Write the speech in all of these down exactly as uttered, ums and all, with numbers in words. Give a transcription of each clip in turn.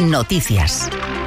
Noticias.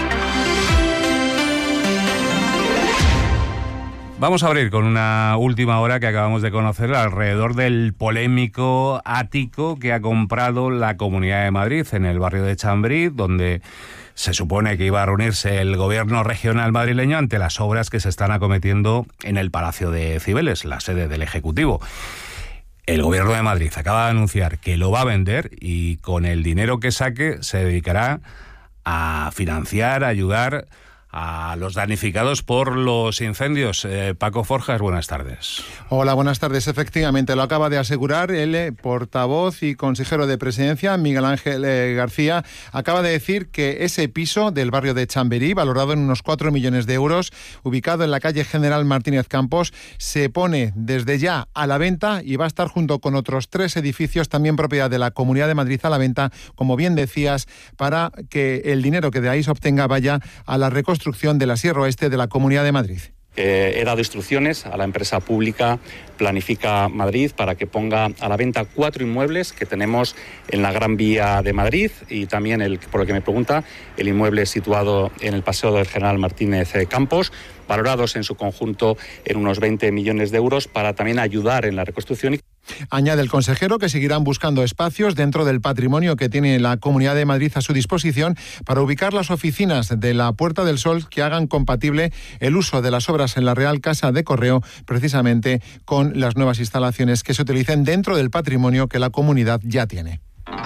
Vamos a abrir con una última hora que acabamos de conocer alrededor del polémico ático que ha comprado la Comunidad de Madrid en el barrio de Chamberí, donde se supone que iba a reunirse el gobierno regional madrileño ante las obras que se están acometiendo en el Palacio de Cibeles, la sede del Ejecutivo. El gobierno de Madrid acaba de anunciar que lo va a vender y con el dinero que saque se dedicará a financiar, a ayudar a los damnificados por los incendios. Eh, Paco Forjas, buenas tardes. Hola, buenas tardes. Efectivamente, lo acaba de asegurar el eh, portavoz y consejero de Presidencia, Miguel Ángel eh, García. Acaba de decir que ese piso del barrio de Chamberí, valorado en unos cuatro millones de euros, ubicado en la calle General Martínez Campos, se pone desde ya a la venta y va a estar junto con otros tres edificios, también propiedad de la Comunidad de Madrid, a la venta, como bien decías, para que el dinero que de ahí se obtenga vaya a la reconstrucción de la Sierra Oeste de la Comunidad de Madrid. Eh, he dado instrucciones a la empresa pública Planifica Madrid para que ponga a la venta cuatro inmuebles que tenemos en la Gran Vía de Madrid y también, el, por lo que me pregunta, el inmueble situado en el Paseo del General Martínez Campos, valorados en su conjunto en unos veinte millones de euros para también ayudar en la reconstrucción. Añade el consejero que seguirán buscando espacios dentro del patrimonio que tiene la Comunidad de Madrid a su disposición para ubicar las oficinas de la Puerta del Sol que hagan compatible el uso de las obras en la Real Casa de Correo, precisamente con las nuevas instalaciones que se utilicen dentro del patrimonio que la comunidad ya tiene.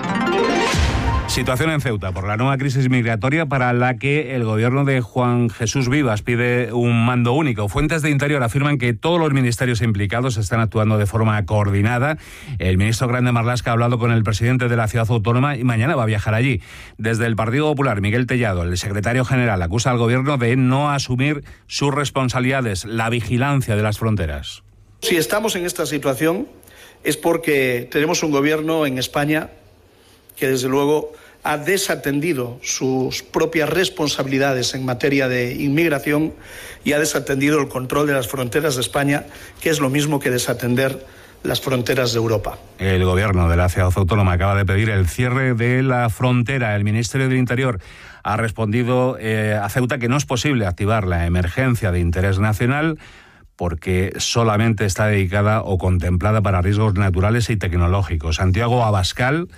Situación en Ceuta por la nueva crisis migratoria para la que el gobierno de Juan Jesús Vivas pide un mando único. Fuentes de Interior afirman que todos los ministerios implicados están actuando de forma coordinada. El ministro Grande Marlaska ha hablado con el presidente de la ciudad autónoma y mañana va a viajar allí. Desde el Partido Popular, Miguel Tellado, el secretario general, acusa al gobierno de no asumir sus responsabilidades, la vigilancia de las fronteras. Si estamos en esta situación es porque tenemos un gobierno en España que desde luego ha desatendido sus propias responsabilidades en materia de inmigración y ha desatendido el control de las fronteras de España, que es lo mismo que desatender las fronteras de Europa. El gobierno de la ciudad autónoma acaba de pedir el cierre de la frontera. El Ministerio del Interior ha respondido eh, a Ceuta que no es posible activar la emergencia de interés nacional porque solamente está dedicada o contemplada para riesgos naturales y tecnológicos. Santiago Abascal,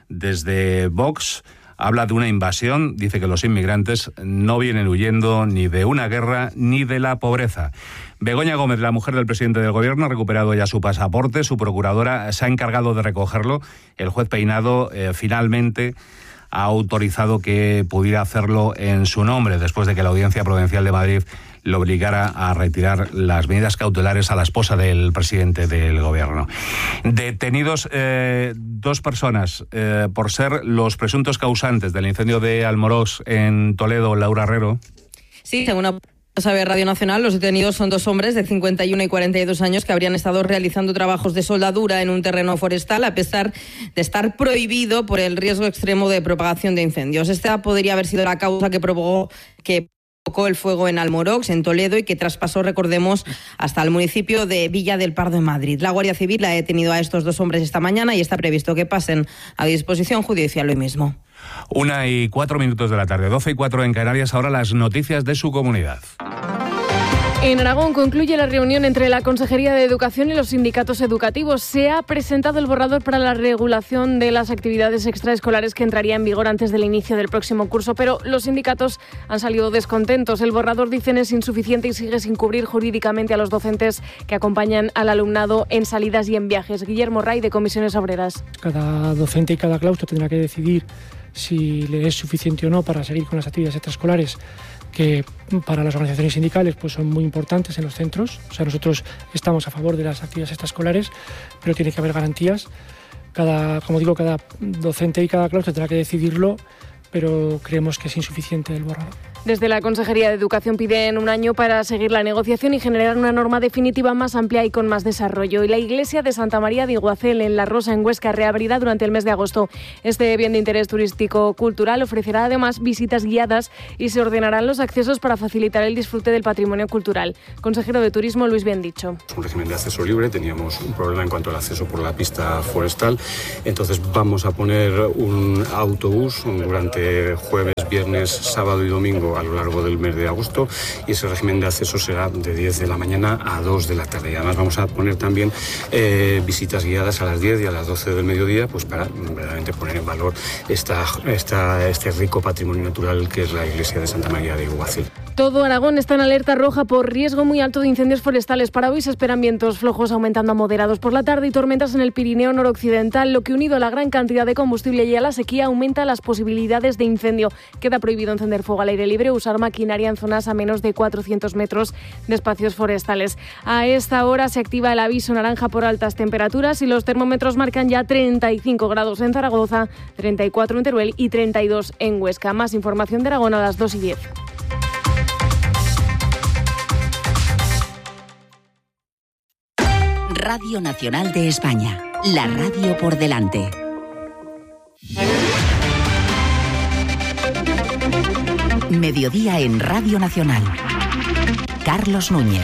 desde Vox, habla de una invasión, dice que los inmigrantes no vienen huyendo ni de una guerra ni de la pobreza. Begoña Gómez, la mujer del presidente del gobierno, ha recuperado ya su pasaporte, su procuradora se ha encargado de recogerlo. El juez Peinado eh, finalmente ha autorizado que pudiera hacerlo en su nombre, después de que la Audiencia Provincial de Madrid lo obligara a retirar las medidas cautelares a la esposa del presidente del gobierno. Detenidos eh, dos personas eh, por ser los presuntos causantes del incendio de Almorox en Toledo. Laura Herrero. Sí, según una... Sabe Radio Nacional, los detenidos son dos hombres de cincuenta y uno y cuarenta y dos años que habrían estado realizando trabajos de soldadura en un terreno forestal a pesar de estar prohibido por el riesgo extremo de propagación de incendios. Esta podría haber sido la causa que provocó que provocó el fuego en Almorox, en Toledo, y que traspasó, recordemos, hasta el municipio de Villa del Pardo, en Madrid. La Guardia Civil ha detenido a estos dos hombres esta mañana y está previsto que pasen a disposición judicial hoy mismo. Una y cuatro minutos de la tarde, doce y cuatro en Canarias. Ahora las noticias de su comunidad. En Aragón concluye la reunión entre la Consejería de Educación y los sindicatos educativos. Se ha presentado el borrador para la regulación de las actividades extraescolares que entraría en vigor antes del inicio del próximo curso, pero los sindicatos han salido descontentos. El borrador, dicen, es insuficiente y sigue sin cubrir jurídicamente a los docentes que acompañan al alumnado en salidas y en viajes. Guillermo Ray, de Comisiones Obreras. Cada docente y cada claustro tendrá que decidir si le es suficiente o no para seguir con las actividades extraescolares, que para las organizaciones sindicales pues son muy importantes en los centros. O sea, nosotros estamos a favor de las actividades extraescolares, pero tiene que haber garantías. Cada, como digo, cada docente y cada claustro tendrá que decidirlo, pero creemos que es insuficiente el borrador. Desde la Consejería de Educación piden un año para seguir la negociación y generar una norma definitiva más amplia y con más desarrollo. Y la iglesia de Santa María de Iguacel, en La Rosa, en Huesca, reabrirá durante el mes de agosto. Este bien de interés turístico-cultural ofrecerá además visitas guiadas y se ordenarán los accesos para facilitar el disfrute del patrimonio cultural. Consejero de Turismo, Luis Bendicho. Un régimen de acceso libre, teníamos un problema en cuanto al acceso por la pista forestal, entonces vamos a poner un autobús durante jueves, viernes, sábado y domingo a lo largo del mes de agosto, y ese régimen de acceso será de diez de la mañana a dos de la tarde. Y además vamos a poner también eh, visitas guiadas a las diez y a las doce del mediodía, pues para verdaderamente poner en valor esta, esta, este rico patrimonio natural que es la iglesia de Santa María de Iguacil. Todo Aragón está en alerta roja por riesgo muy alto de incendios forestales. Para hoy se esperan vientos flojos aumentando a moderados por la tarde y tormentas en el Pirineo noroccidental, lo que unido a la gran cantidad de combustible y a la sequía aumenta las posibilidades de incendio. Queda prohibido encender fuego al aire libre o usar maquinaria en zonas a menos de cuatrocientos metros de espacios forestales. A esta hora se activa el aviso naranja por altas temperaturas y los termómetros marcan ya treinta y cinco grados en Zaragoza, treinta y cuatro en Teruel y treinta y dos en Huesca. Más información de Aragón a las dos y diez. Radio Nacional de España, la radio por delante. Mediodía en Radio Nacional. Carlos Núñez.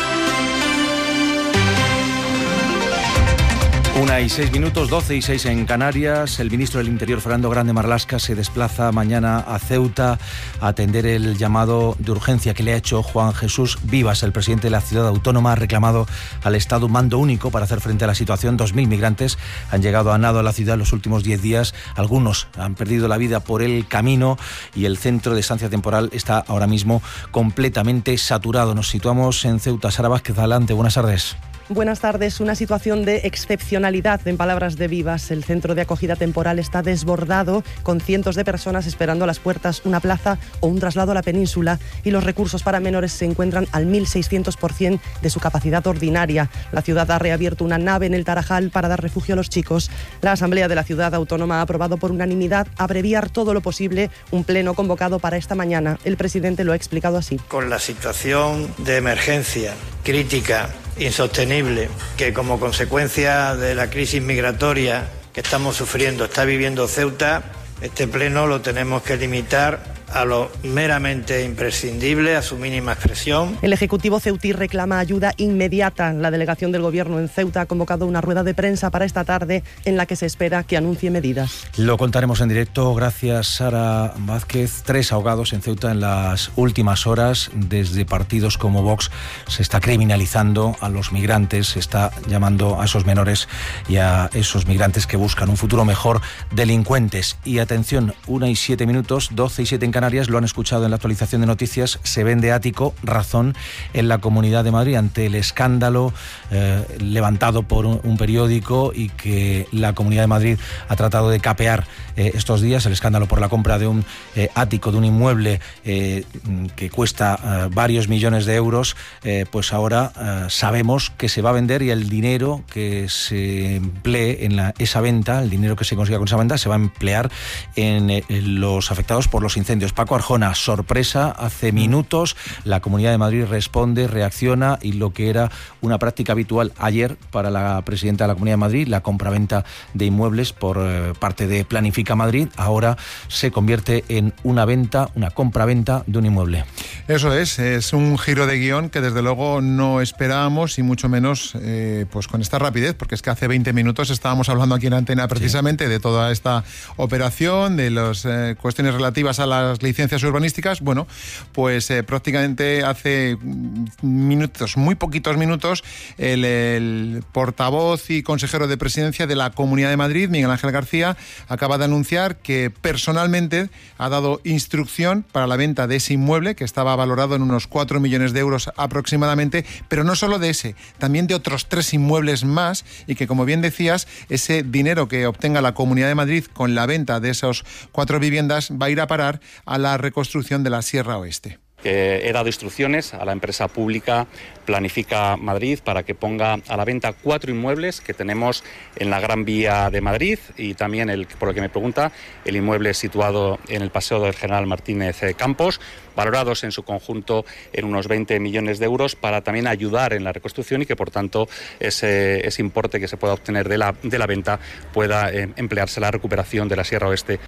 Una y seis minutos, doce y seis en Canarias. El ministro del Interior, Fernando Grande Marlaska, se desplaza mañana a Ceuta a atender el llamado de urgencia que le ha hecho Juan Jesús Vivas. El presidente de la ciudad autónoma ha reclamado al Estado un mando único para hacer frente a la situación. Dos mil migrantes han llegado a nado a la ciudad en los últimos diez días. Algunos han perdido la vida por el camino y el centro de estancia temporal está ahora mismo completamente saturado. Nos situamos en Ceuta. Sara Vázquez, adelante. Buenas tardes. Buenas tardes. Una situación de excepcionalidad, en palabras de Vivas. El centro de acogida temporal está desbordado, con cientos de personas esperando a las puertas una plaza o un traslado a la península, y los recursos para menores se encuentran al mil seiscientos por ciento de su capacidad ordinaria. La ciudad ha reabierto una nave en el Tarajal para dar refugio a los chicos. La Asamblea de la Ciudad Autónoma ha aprobado por unanimidad abreviar todo lo posible un pleno convocado para esta mañana. El presidente lo ha explicado así. Con la situación de emergencia crítica, insostenible, que como consecuencia de la crisis migratoria que estamos sufriendo está viviendo Ceuta, este pleno lo tenemos que limitar a lo meramente imprescindible, a su mínima expresión. El Ejecutivo ceutí reclama ayuda inmediata. La delegación del Gobierno en Ceuta ha convocado una rueda de prensa para esta tarde en la que se espera que anuncie medidas. Lo contaremos en directo. Gracias, Sara Vázquez. Tres ahogados en Ceuta en las últimas horas. Desde partidos como Vox se está criminalizando a los migrantes, se está llamando a esos menores y a esos migrantes que buscan un futuro mejor delincuentes. Y atención, una y siete minutos, doce y siete en Canarias, lo han escuchado en la actualización de noticias, se vende ático, razón en la Comunidad de Madrid ante el escándalo eh, levantado por un, un periódico y que la Comunidad de Madrid ha tratado de capear eh, estos días, el escándalo por la compra de un eh, ático, de un inmueble eh, que cuesta eh, varios millones de euros, eh, pues ahora eh, sabemos que se va a vender y el dinero que se emplee en la, esa venta, el dinero que se consiga con esa venta, se va a emplear en, eh, en los afectados por los incendios. Paco Arjona, sorpresa, hace minutos la Comunidad de Madrid responde, reacciona, y lo que era una práctica habitual ayer para la presidenta de la Comunidad de Madrid, la compraventa de inmuebles por eh, parte de Planifica Madrid, ahora se convierte en una venta, una compraventa de un inmueble. Eso es, es un giro de guión que desde luego no esperábamos, y mucho menos eh, pues con esta rapidez, porque es que hace veinte minutos estábamos hablando aquí en Antena precisamente sí. de toda esta operación, de las eh, cuestiones relativas a las licencias urbanísticas. Bueno, pues eh, prácticamente hace minutos, muy poquitos minutos, el, el portavoz y consejero de Presidencia de la Comunidad de Madrid, Miguel Ángel García, acaba de anunciar que personalmente ha dado instrucción para la venta de ese inmueble, que estaba valorado en unos cuatro millones de euros aproximadamente, pero no solo de ese, también de otros tres inmuebles más, y que, como bien decías, ese dinero que obtenga la Comunidad de Madrid con la venta de esas cuatro viviendas va a ir a parar a la reconstrucción de la Sierra Oeste. Eh, he dado instrucciones a la empresa pública Planifica Madrid para que ponga a la venta cuatro inmuebles que tenemos en la Gran Vía de Madrid, y también, el, por lo que me pregunta, el inmueble situado en el Paseo del General Martínez Campos, valorados en su conjunto en unos veinte millones de euros, para también ayudar en la reconstrucción y que, por tanto, ese, ese importe que se pueda obtener de la, de la venta pueda eh, emplearse en la recuperación de la Sierra Oeste.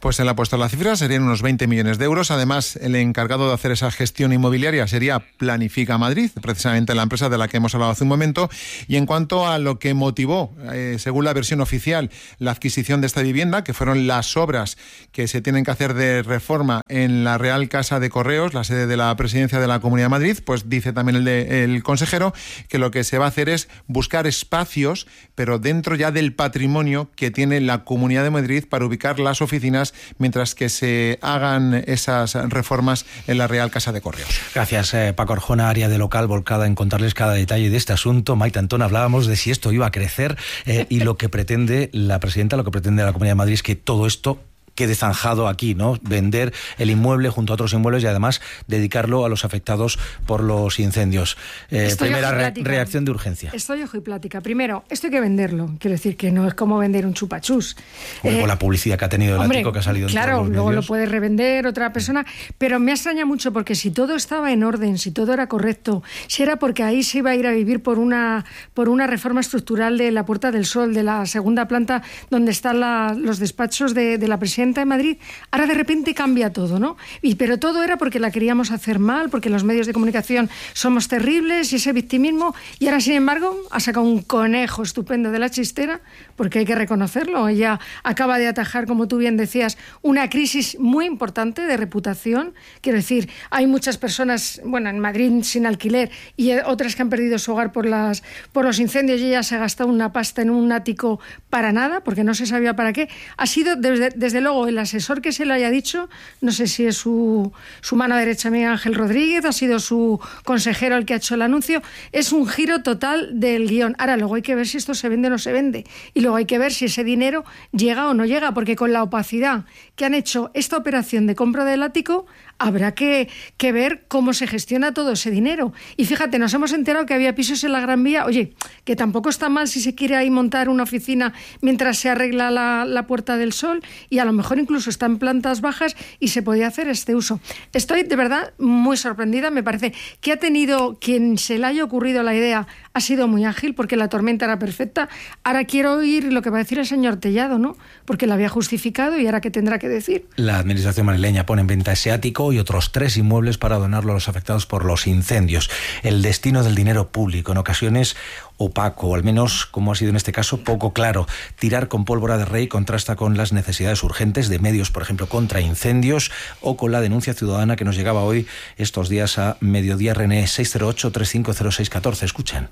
Pues él ha puesto la cifra, serían unos veinte millones de euros. Además, el encargado de hacer esa gestión inmobiliaria sería Planifica Madrid, precisamente la empresa de la que hemos hablado hace un momento. Y en cuanto a lo que motivó, eh, según la versión oficial, la adquisición de esta vivienda, que fueron las obras que se tienen que hacer de reforma en la Real Casa de Correos, la sede de la Presidencia de la Comunidad de Madrid, pues dice también el, de, el consejero que lo que se va a hacer es buscar espacios, pero dentro ya del patrimonio que tiene la Comunidad de Madrid para ubicar las oficinas mientras que se hagan esas reformas en la Real Casa de Correos. Gracias, eh, Paco Arjona, área de local volcada en contarles cada detalle de este asunto. Maite Antón, hablábamos de si esto iba a crecer eh, y lo que pretende la presidenta, lo que pretende la Comunidad de Madrid es que todo esto quede zanjado aquí, ¿no? Vender el inmueble junto a otros inmuebles y además dedicarlo a los afectados por los incendios. Eh, primera re reacción de urgencia. Estoy ojo y plática. Primero, esto hay que venderlo. Quiero decir que no es como vender un chupachús. Bueno, eh, con la publicidad que ha tenido el hombre, ático que ha salido en claro, todos los luego medios. lo puede revender otra persona, pero me extraña mucho porque si todo estaba en orden, si todo era correcto, si era porque ahí se iba a ir a vivir por una, por una reforma estructural de la Puerta del Sol, de la segunda planta donde están la, los despachos de, de la presidenta de Madrid, ahora de repente cambia todo, ¿no? Y, pero todo era porque la queríamos hacer mal, porque los medios de comunicación somos terribles y ese victimismo, y ahora sin embargo ha sacado un conejo estupendo de la chistera, porque hay que reconocerlo, ella acaba de atajar, como tú bien decías, una crisis muy importante de reputación. Quiero decir, hay muchas personas, bueno, en Madrid sin alquiler y otras que han perdido su hogar por, las, por los incendios, y ella se ha gastado una pasta en un ático para nada, porque no se sabía para qué. Ha sido, desde, desde luego, el asesor que se lo haya dicho, no sé si es su, su mano derecha, Miguel Ángel Rodríguez, ha sido su consejero el que ha hecho el anuncio, es un giro total del guión. Ahora, luego hay que ver si esto se vende o no se vende, y luego hay que ver si ese dinero llega o no llega, porque con la opacidad que han hecho esta operación de compra del ático, habrá que, que ver cómo se gestiona todo ese dinero. Y fíjate, nos hemos enterado que había pisos en la Gran Vía, oye, que tampoco está mal si se quiere ahí montar una oficina mientras se arregla la, la Puerta del Sol, y a lo mejor incluso está en plantas bajas y se podía hacer este uso. Estoy de verdad muy sorprendida, me parece que ha tenido, quien se le haya ocurrido la idea, ha sido muy ágil, porque la tormenta era perfecta. Ahora quiero oír lo que va a decir el señor Tellado, ¿no? Porque la había justificado y ahora ¿qué tendrá que decir? La administración madrileña pone en venta ese ático y otros tres inmuebles para donarlo a los afectados por los incendios. El destino del dinero público, en ocasiones opaco, o al menos, como ha sido en este caso, poco claro. Tirar con pólvora de rey contrasta con las necesidades urgentes de medios, por ejemplo, contra incendios, o con la denuncia ciudadana que nos llegaba hoy, estos días, a Mediodía René. Seis cero ocho, tres cinco cero seis uno cuatro. Escuchen.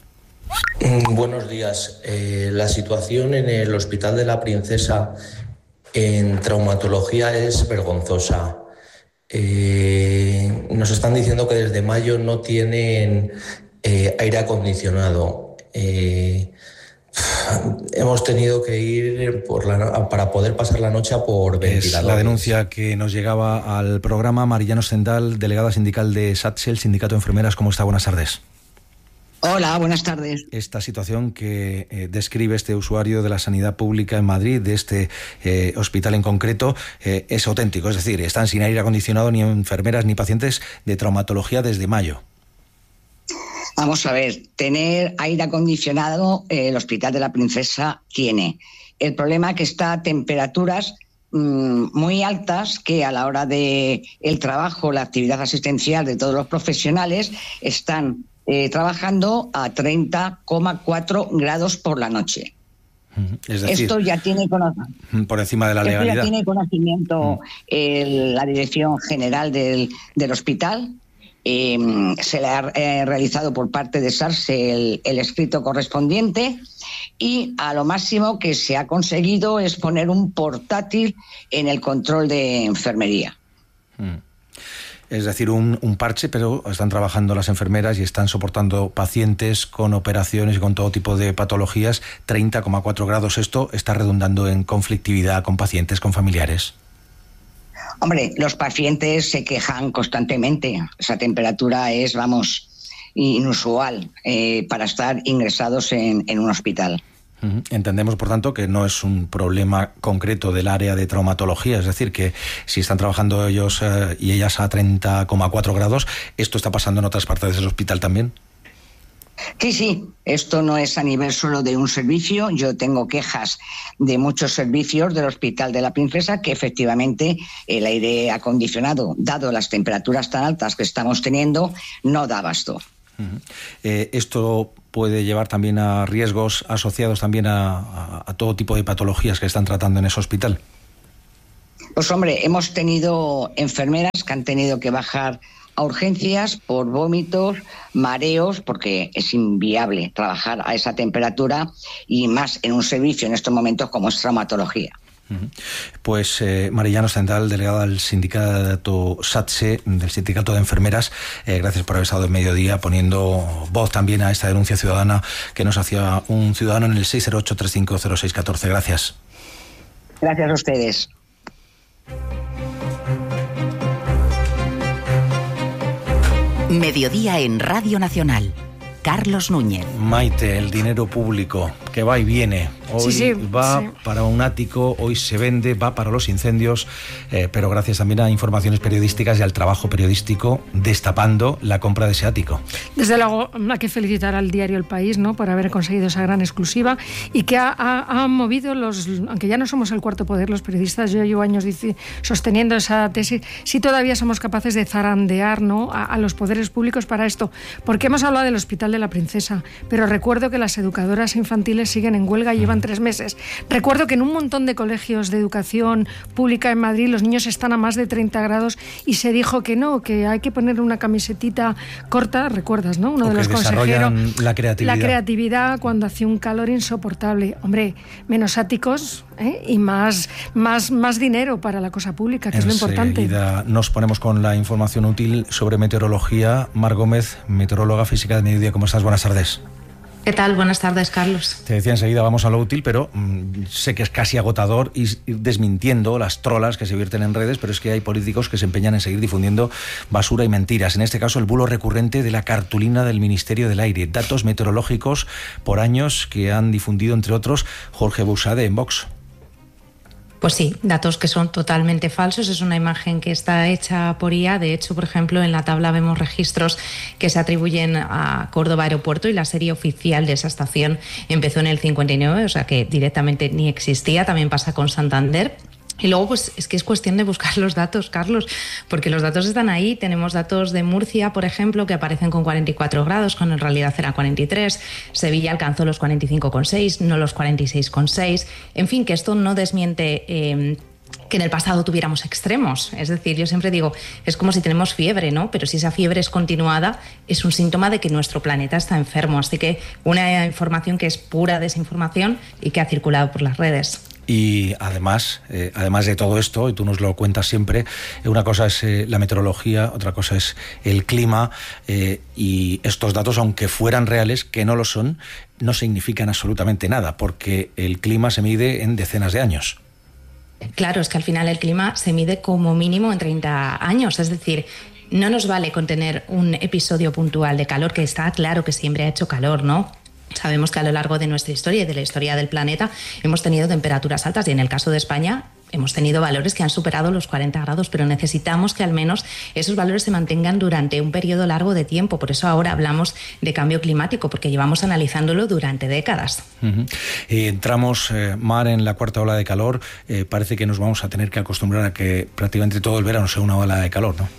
Buenos días. Eh, la situación en el Hospital de la Princesa en traumatología es vergonzosa. Eh, nos están diciendo que desde mayo no tienen eh, aire acondicionado. Eh, hemos tenido que ir por la, para poder pasar la noche por ventiladores. Es la denuncia que nos llegaba al programa. Marillano Stendal, delegada sindical de SATSE, el Sindicato de Enfermeras. ¿Cómo está? Buenas tardes. Hola, buenas tardes. Esta situación que eh, describe este usuario de la sanidad pública en Madrid, de este eh, hospital en concreto, eh, es auténtico. Es decir, están sin aire acondicionado ni enfermeras ni pacientes de traumatología desde mayo. Vamos a ver, tener aire acondicionado eh, el Hospital de la Princesa tiene. El problema es que está a temperaturas mmm, muy altas, que a la hora de el trabajo, la actividad asistencial de todos los profesionales están Eh, trabajando a treinta coma cuatro grados por la noche. Es decir, esto ya tiene conocimiento. Por encima de la esto legalidad. ya tiene conocimiento el, la Dirección General del, del hospital. Eh, se le ha eh, realizado por parte de SATSE el, el escrito correspondiente, y a lo máximo que se ha conseguido es poner un portátil en el control de enfermería. Mm. Es decir, un, un parche, pero están trabajando las enfermeras y están soportando pacientes con operaciones y con todo tipo de patologías. Treinta coma cuatro grados, esto está redundando en conflictividad con pacientes, con familiares. Hombre, los pacientes se quejan constantemente. Esa temperatura es, vamos, inusual eh, para estar ingresados en, en un hospital. Entendemos, por tanto, que no es un problema concreto del área de traumatología, es decir, que si están trabajando ellos eh, y ellas a treinta coma cuatro grados, ¿esto está pasando en otras partes del hospital también? Sí, sí, esto no es a nivel solo de un servicio. Yo tengo quejas de muchos servicios del Hospital de la Princesa que efectivamente el aire acondicionado, dado las temperaturas tan altas que estamos teniendo, no da abasto. Uh-huh. Eh, esto puede llevar también a riesgos asociados también a, a, a todo tipo de patologías que están tratando en ese hospital. Pues hombre, hemos tenido enfermeras que han tenido que bajar a urgencias por vómitos, mareos, porque es inviable trabajar a esa temperatura y más en un servicio en estos momentos como es traumatología. Pues eh, Marillano Stendal, delegada del sindicato SATSE, del Sindicato de Enfermeras, eh, gracias por haber estado en Mediodía poniendo voz también a esta denuncia ciudadana que nos hacía un ciudadano en el seis cero ocho, tres cinco cero seis uno cuatro. Gracias. Gracias a ustedes. Mediodía en Radio Nacional. Carlos Núñez. Maite, el dinero público que va y viene. Hoy sí, sí, va sí. para un ático, hoy se vende, va para los incendios, eh, pero gracias también a informaciones periodísticas y al trabajo periodístico destapando la compra de ese ático. Desde luego hay que felicitar al diario El País, ¿no?, por haber conseguido esa gran exclusiva y que ha, ha, ha movido los, aunque ya no somos el cuarto poder, los periodistas, yo llevo años dice, sosteniendo esa tesis, sí todavía somos capaces de zarandear, ¿no?, a, a los poderes públicos para esto, porque hemos hablado del Hospital de la Princesa, pero recuerdo que las educadoras infantiles siguen en huelga y llevan tres meses. Recuerdo que en un montón de colegios de educación pública en Madrid los niños están a más de treinta grados y se dijo que no, que hay que poner una camisetita corta, recuerdas, ¿no? Uno o de los que consejeros. La creatividad. La creatividad cuando hacía un calor insoportable. Hombre, menos áticos, ¿eh? y más, más, más dinero para la cosa pública, que Enseguida es lo importante. Nos ponemos con la información útil sobre meteorología. Mar Gómez, meteoróloga física de Mediodía. ¿Cómo estás? Buenas tardes. ¿Qué tal? Buenas tardes, Carlos. Te decía enseguida, vamos a lo útil, pero mmm, sé que es casi agotador ir desmintiendo las trolas que se vierten en redes, pero es que hay políticos que se empeñan en seguir difundiendo basura y mentiras. En este caso, el bulo recurrente de la cartulina del Ministerio del Aire. Datos meteorológicos por años que han difundido, entre otros, Jorge Buxade en Vox. Pues sí, datos que son totalmente falsos. Es una imagen que está hecha por I A. De hecho, por ejemplo, en la tabla vemos registros que se atribuyen a Córdoba Aeropuerto y la serie oficial de esa estación empezó en el cincuenta y nueve, o sea que directamente ni existía. También pasa con Santander. Y luego, pues es que es cuestión de buscar los datos, Carlos, porque los datos están ahí. Tenemos datos de Murcia, por ejemplo, que aparecen con cuarenta y cuatro grados, cuando en realidad era cuarenta y tres. Sevilla alcanzó los cuarenta y cinco coma seis, no los cuarenta y seis coma seis. En fin, que esto no desmiente Eh, que en el pasado tuviéramos extremos. Es decir, yo siempre digo, es como si tenemos fiebre, ¿no? Pero si esa fiebre es continuada, es un síntoma de que nuestro planeta está enfermo. Así que una información que es pura desinformación y que ha circulado por las redes. Y además, eh, además de todo esto, y tú nos lo cuentas siempre, una cosa es eh, la meteorología, otra cosa es el clima, eh, y estos datos, aunque fueran reales, que no lo son, no significan absolutamente nada, porque el clima se mide en decenas de años. Claro, es que al final el clima se mide como mínimo en treinta años, es decir, no nos vale con tener un episodio puntual de calor, que está claro que siempre ha hecho calor, ¿no? Sabemos que a lo largo de nuestra historia y de la historia del planeta hemos tenido temperaturas altas y en el caso de España hemos tenido valores que han superado los cuarenta grados, pero necesitamos que al menos esos valores se mantengan durante un periodo largo de tiempo. Por eso ahora hablamos de cambio climático, porque llevamos analizándolo durante décadas. Uh-huh. eh, entramos, eh, Mar, en la cuarta ola de calor. Eh, parece que nos vamos a tener que acostumbrar a que prácticamente todo el verano sea una ola de calor, ¿no?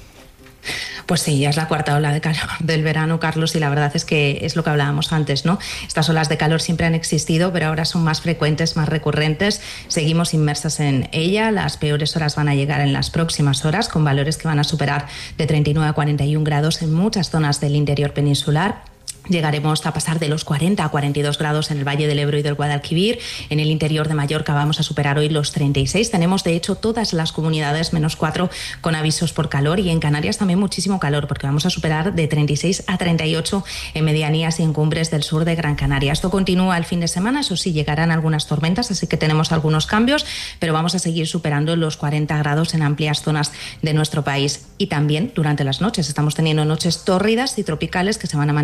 Pues sí, ya es la cuarta ola de calor del verano, Carlos, y la verdad es que es lo que hablábamos antes, ¿no? Estas olas de calor siempre han existido, pero ahora son más frecuentes, más recurrentes. Seguimos inmersas en ella. Las peores horas van a llegar en las próximas horas, con valores que van a superar de treinta y nueve a cuarenta y un grados en muchas zonas del interior peninsular. Llegaremos a pasar de los cuarenta a cuarenta y dos grados en el Valle del Ebro y del Guadalquivir. En el interior de Mallorca vamos a superar hoy los treinta y seis. Tenemos, de hecho, todas las comunidades menos cuatro con avisos por calor, y en Canarias también muchísimo calor, porque vamos a superar de treinta y seis a treinta y ocho en medianías y en cumbres del sur de Gran Canaria. Esto continúa el fin de semana, eso sí, llegarán algunas tormentas, así que tenemos algunos cambios, pero vamos a seguir superando los cuarenta grados en amplias zonas de nuestro país. Y también durante las noches estamos teniendo noches tórridas y tropicales que se van a mantener también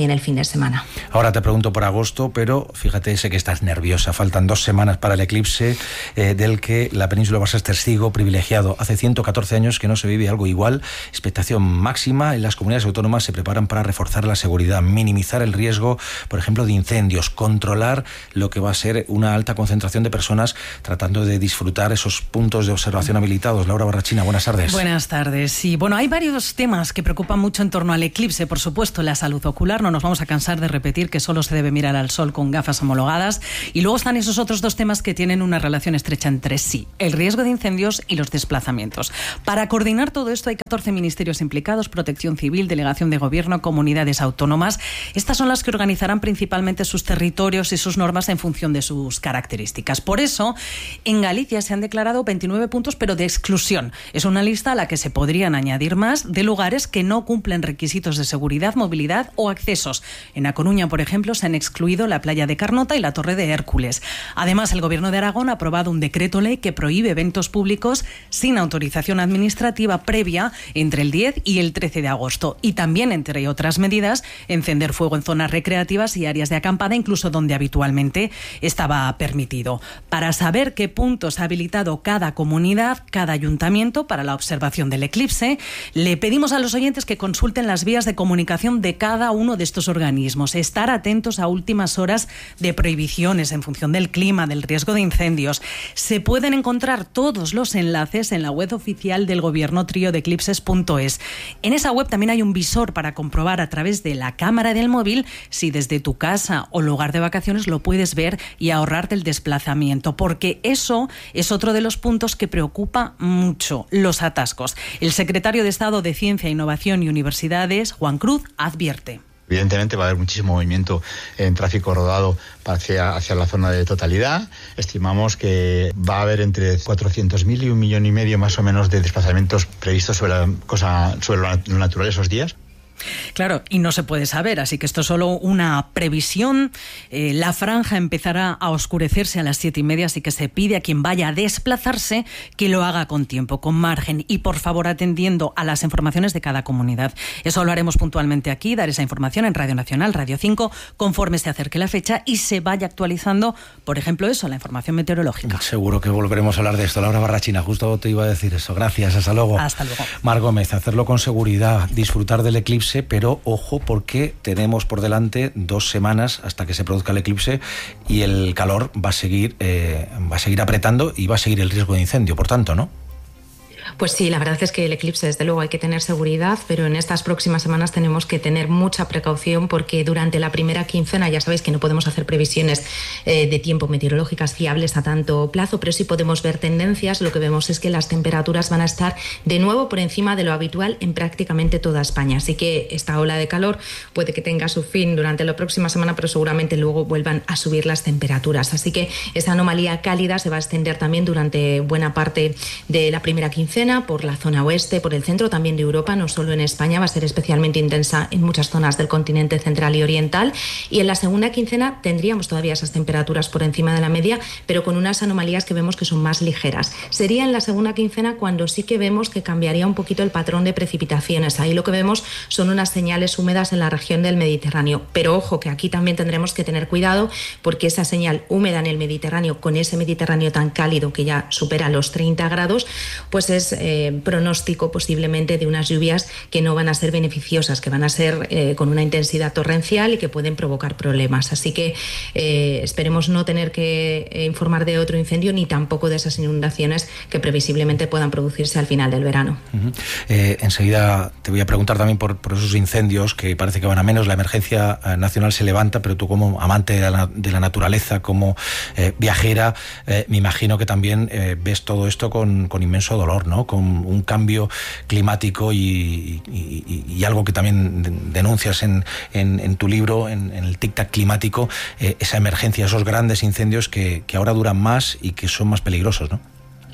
también el fin de semana. Ahora te pregunto por agosto, pero fíjate, sé que estás nerviosa. Faltan dos semanas para el eclipse, eh, del que la península va a ser testigo privilegiado. Hace ciento catorce años que no se vive algo igual. Expectación máxima. En las comunidades autónomas se preparan para reforzar la seguridad, minimizar el riesgo, por ejemplo, de incendios, controlar lo que va a ser una alta concentración de personas tratando de disfrutar esos puntos de observación habilitados. Laura Barrachina, buenas tardes. Buenas tardes. Sí, bueno, hay varios temas que preocupan mucho en torno al eclipse. Por supuesto, la salud ocular. No nos vamos a cansar de repetir que solo se debe mirar al sol con gafas homologadas. Y luego están esos otros dos temas que tienen una relación estrecha entre sí: el riesgo de incendios y los desplazamientos. Para coordinar todo esto hay catorce ministerios implicados: Protección Civil, Delegación de Gobierno, comunidades autónomas. Estas son las que organizarán principalmente sus territorios y sus normas en función de sus características. Por eso, en Galicia se han declarado veintinueve puntos, pero de exclusión. Es una lista a la que se podrían añadir más, de lugares que no cumplen requisitos de seguridad, movilidad o accesos. En A Coruña, por ejemplo, se han excluido la playa de Carnota y la Torre de Hércules. Además, el Gobierno de Aragón ha aprobado un decreto ley que prohíbe eventos públicos sin autorización administrativa previa entre el diez y el trece de agosto. Y también, entre otras medidas, encender fuego en zonas recreativas y áreas de acampada, incluso donde habitualmente estaba permitido. Para saber qué puntos ha habilitado cada comunidad, cada ayuntamiento para la observación del eclipse, le pedimos a los oyentes que consulten las vías de comunicación de cada uno de estos organismos, estar atentos a últimas horas de prohibiciones en función del clima, del riesgo de incendios. Se pueden encontrar todos los enlaces en la web oficial del Gobierno, trío de eclipses punto es. En esa web también hay un visor para comprobar a través de la cámara del móvil si desde tu casa o lugar de vacaciones lo puedes ver y ahorrarte el desplazamiento, porque eso es otro de los puntos que preocupa mucho: los atascos. El secretario de Estado de Ciencia, Innovación y Universidades, Juan Cruz, advierte. Evidentemente va a haber muchísimo movimiento en tráfico rodado hacia, hacia la zona de totalidad. Estimamos que va a haber entre cuatrocientos mil y un millón y medio más o menos de desplazamientos previstos sobre, la cosa, sobre lo natural esos días. Claro, y no se puede saber, así que esto es solo una previsión. Eh, la franja empezará a oscurecerse a las siete y media, así que se pide a quien vaya a desplazarse que lo haga con tiempo, con margen y, por favor, atendiendo a las informaciones de cada comunidad. Eso lo haremos puntualmente aquí, dar esa información en Radio Nacional, Radio cinco, conforme se acerque la fecha y se vaya actualizando, por ejemplo, eso, la información meteorológica. Seguro que volveremos a hablar de esto. Laura Barrachina, justo te iba a decir eso. Gracias, hasta luego. Hasta luego. Mar Gómez, hacerlo con seguridad, disfrutar del eclipse, pero ojo, porque tenemos por delante dos semanas hasta que se produzca el eclipse y el calor va a seguir, eh, va a seguir apretando y va a seguir el riesgo de incendio, por tanto, ¿no? Pues sí, la verdad es que el eclipse, desde luego, hay que tener seguridad, pero en estas próximas semanas tenemos que tener mucha precaución porque durante la primera quincena, ya sabéis que no podemos hacer previsiones eh, de tiempo meteorológicas fiables a tanto plazo, pero sí podemos ver tendencias. Lo que vemos es que las temperaturas van a estar de nuevo por encima de lo habitual en prácticamente toda España. Así que esta ola de calor puede que tenga su fin durante la próxima semana, pero seguramente luego vuelvan a subir las temperaturas. Así que esa anomalía cálida se va a extender también durante buena parte de la primera quincena por la zona oeste, por el centro también de Europa, no solo en España, va a ser especialmente intensa en muchas zonas del continente central y oriental. Y en la segunda quincena tendríamos todavía esas temperaturas por encima de la media, pero con unas anomalías que vemos que son más ligeras. Sería en la segunda quincena cuando sí que vemos que cambiaría un poquito el patrón de precipitaciones. Ahí lo que vemos son unas señales húmedas en la región del Mediterráneo. Pero ojo, que aquí también tendremos que tener cuidado porque esa señal húmeda en el Mediterráneo, con ese Mediterráneo tan cálido que ya supera los treinta grados, pues es Eh, pronóstico posiblemente de unas lluvias que no van a ser beneficiosas, que van a ser eh, con una intensidad torrencial y que pueden provocar problemas. Así que eh, esperemos no tener que eh, informar de otro incendio ni tampoco de esas inundaciones que previsiblemente puedan producirse al final del verano. Uh-huh. eh, enseguida te voy a preguntar también por, por esos incendios que parece que van a menos. La emergencia eh, nacional se levanta, pero tú como amante de la, de la naturaleza, como eh, viajera, eh, me imagino que también eh, ves todo esto con, con inmenso dolor, ¿no? Con un cambio climático y, y, y algo que también denuncias en, en, en tu libro, en, en el tic-tac climático, eh, esa emergencia, esos grandes incendios que, que ahora duran más y que son más peligrosos, ¿no?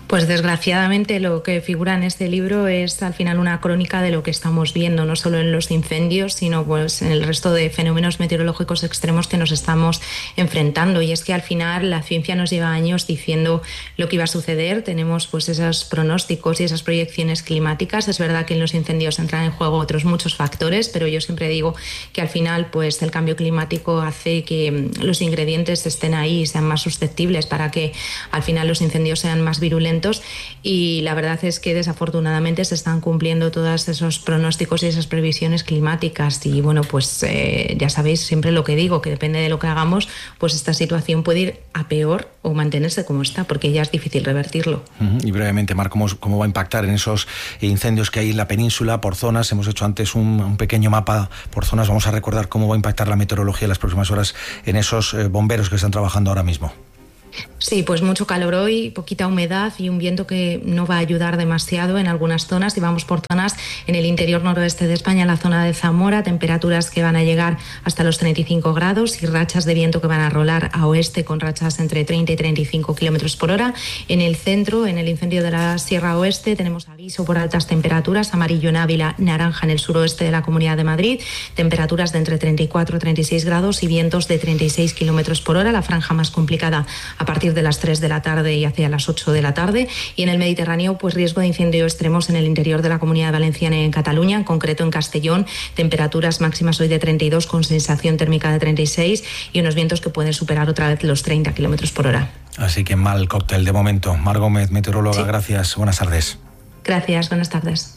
Pues desgraciadamente lo que figura en este libro es al final una crónica de lo que estamos viendo, no solo en los incendios, sino pues en el resto de fenómenos meteorológicos extremos que nos estamos enfrentando. Y es que al final la ciencia nos lleva años diciendo lo que iba a suceder. Tenemos pues esos pronósticos y esas proyecciones climáticas. Es verdad que en los incendios entran en juego otros muchos factores, pero yo siempre digo que al final pues el cambio climático hace que los ingredientes estén ahí y sean más susceptibles para que al final los incendios sean más virulentos. Y la verdad es que desafortunadamente se están cumpliendo todos esos pronósticos y esas previsiones climáticas. Y bueno, pues eh, ya sabéis siempre lo que digo, que depende de lo que hagamos, pues esta situación puede ir a peor o mantenerse como está, porque ya es difícil revertirlo. Uh-huh. Y brevemente, Mar, ¿cómo, ¿cómo va a impactar en esos incendios que hay en la península por zonas? Hemos hecho antes un, un pequeño mapa por zonas. Vamos a recordar cómo va a impactar la meteorología en las próximas horas en esos eh, bomberos que están trabajando ahora mismo. Sí, pues mucho calor hoy, poquita humedad y un viento que no va a ayudar demasiado en algunas zonas. Y vamos por zonas en el interior noroeste de España, en la zona de Zamora, temperaturas que van a llegar hasta los treinta y cinco grados y rachas de viento que van a rolar a oeste con rachas entre treinta y treinta y cinco kilómetros por hora. En el centro, en el incendio de la Sierra Oeste, tenemos aviso por altas temperaturas, amarillo en Ávila, naranja en el suroeste de la Comunidad de Madrid, temperaturas de entre treinta y cuatro y treinta y seis grados y vientos de treinta y seis kilómetros por hora, la franja más complicada a partir de las tres de la tarde y hacia las ocho de la tarde. Y en el Mediterráneo, pues riesgo de incendio extremos en el interior de la Comunidad Valenciana y en Cataluña, en concreto en Castellón, temperaturas máximas hoy de treinta y dos con sensación térmica de treinta y seis y unos vientos que pueden superar otra vez los treinta kilómetros por hora. Así que mal cóctel de momento. Mar Gómez, meteoróloga, sí. Gracias. Buenas tardes. Gracias, buenas tardes.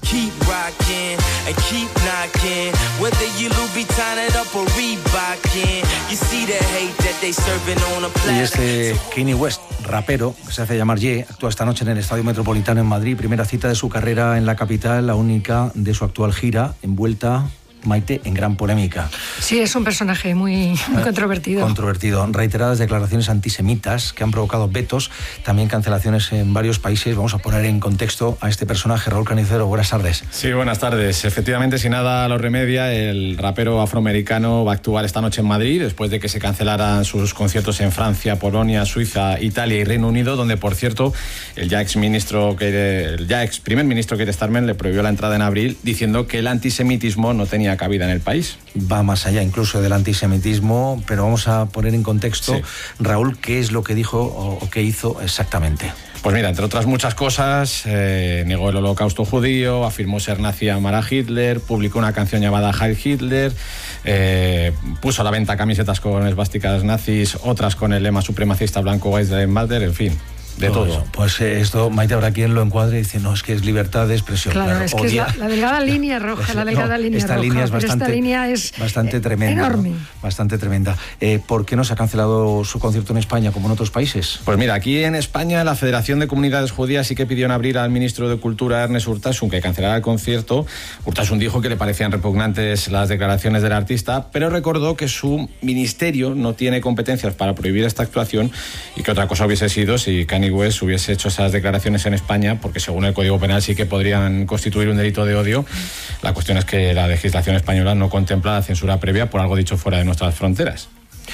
Y este Kanye West, rapero, que se hace llamar Ye, actúa esta noche en el Estadio Metropolitano en Madrid. Primera cita de su carrera en la capital, la única de su actual gira, envuelta, Maite, en gran polémica. Sí, es un personaje muy, muy controvertido. Controvertido. Reiteradas declaraciones antisemitas que han provocado vetos, también cancelaciones en varios países. Vamos a poner en contexto a este personaje. Raúl Canicero, buenas tardes. Sí, buenas tardes. Efectivamente, si nada lo remedia, el rapero afroamericano va a actuar esta noche en Madrid, después de que se cancelaran sus conciertos en Francia, Polonia, Suiza, Italia y Reino Unido, donde, por cierto, el ya ex ministro, el ya ex primer ministro Keir Starmer le prohibió la entrada en abril, diciendo que el antisemitismo no tenía cabida en el país. Va más allá incluso del antisemitismo, pero vamos a poner en contexto, sí. Raúl, ¿qué es lo que dijo o, o qué hizo exactamente? Pues mira, entre otras muchas cosas, eh, negó el holocausto judío, afirmó ser nazi a amar a Hitler, publicó una canción llamada Heil Hitler, eh, puso a la venta camisetas con esvásticas nazis, otras con el lema supremacista blanco White Lives Matter, en fin. De todo. todo. Pues eh, esto, Maite, habrá quien lo encuadre y dice, no, es que es libertad de expresión. Claro, claro es que odia. es la, la delgada línea roja, pues, la delgada no, línea esta roja. Línea es bastante, esta línea es bastante eh, tremenda. Enorme. ¿No? Bastante tremenda. Eh, ¿Por qué no se ha cancelado su concierto en España como en otros países? Pues mira, aquí en España la Federación de Comunidades Judías sí que pidió en abril al ministro de Cultura, Ernest Urtasun, que cancelara el concierto. Urtasun dijo que le parecían repugnantes las declaraciones del artista, pero recordó que su ministerio no tiene competencias para prohibir esta actuación y que otra cosa hubiese sido si Kanye West hubiese hecho esas declaraciones en España, porque según el Código Penal sí que podrían constituir un delito de odio. La cuestión es que la legislación española no contempla la censura previa por algo dicho fuera de nuestras fronteras.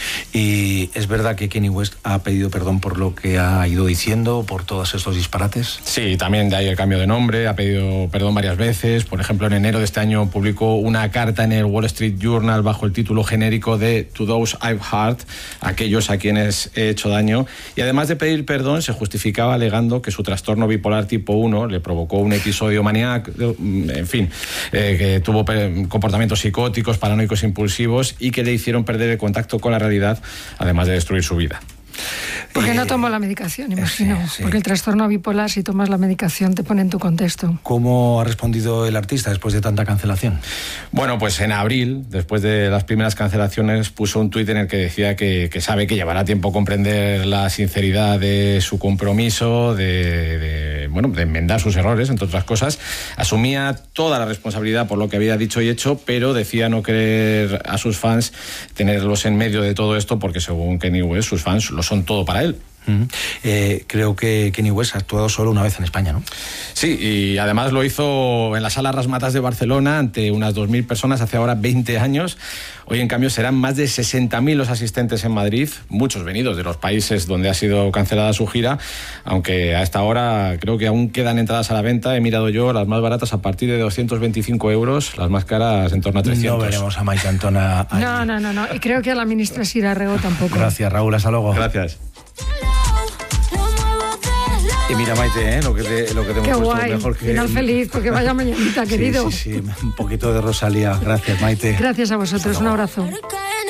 ¿Y es verdad que Kanye West ha pedido perdón por lo que ha ido diciendo, por todos estos disparates? Sí, también de ahí el cambio de nombre, ha pedido perdón varias veces. Por ejemplo, en enero de este año publicó una carta en el Wall Street Journal bajo el título genérico de To Those I've Hurt, aquellos a quienes he hecho daño. Y además de pedir perdón, se justificaba alegando que su trastorno bipolar tipo uno le provocó un episodio maníaco, en fin, eh, que tuvo comportamientos psicóticos, paranoicos impulsivos y que le hicieron perder el contacto con la realidad, además de destruir su vida. Porque no tomó la medicación, imagino. Sí, sí. Porque el trastorno bipolar, si tomas la medicación, te pone en tu contexto. ¿Cómo ha respondido el artista después de tanta cancelación? Bueno, pues en abril, después de las primeras cancelaciones, puso un tuit en el que decía que, que sabe que llevará tiempo comprender la sinceridad de su compromiso, de, de, bueno, de enmendar sus errores, entre otras cosas. Asumía toda la responsabilidad por lo que había dicho y hecho, pero decía no querer a sus fans tenerlos en medio de todo esto, porque según Kanye West, sus fans lo son todo para él. Uh-huh. Eh, creo que Kanye West ha actuado solo una vez en España, ¿no? Sí, y además lo hizo en la Sala Rasmatas de Barcelona ante unas dos mil personas hace ahora veinte años. Hoy, en cambio, serán más de sesenta mil los asistentes en Madrid, muchos venidos de los países donde ha sido cancelada su gira, aunque a esta hora creo que aún quedan entradas a la venta. He mirado yo, las más baratas a partir de doscientos veinticinco euros, las más caras en torno a trescientos. No veremos a Maite Antona allí. No, no, no, no. Y creo que a la ministra Sira Rego tampoco. Gracias, Raúl. Hasta luego. Gracias. Y mira, Maite, ¿eh? lo que te, lo que te Qué hemos puesto guay. mejor que... Final feliz, porque vaya mañanita, querido. Sí, sí, sí, un poquito de Rosalía. Gracias, Maite. Gracias a vosotros, un abrazo.